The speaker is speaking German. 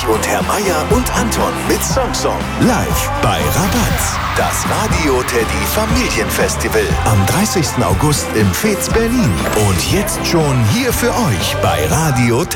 und Herr Meier und Anton mit Song live bei Rabatz. Das Radio Teddy Familienfestival am 30. August im Fez Berlin. Und jetzt schon hier für euch bei Radio Teddy.